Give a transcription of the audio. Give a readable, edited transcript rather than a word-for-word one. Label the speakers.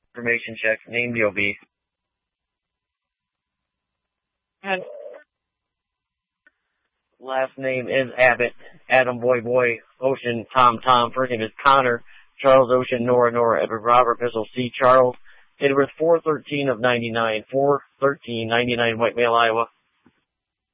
Speaker 1: Information check. Name DOB. And last name is Abbott. Adam Boy Boy. Ocean Tom Tom. First name is Connor. Charles Ocean Nora Nora Edward Robert Pistol C. Charles. Date of birth 4/13 of 99. 4/13/99. White male Iowa.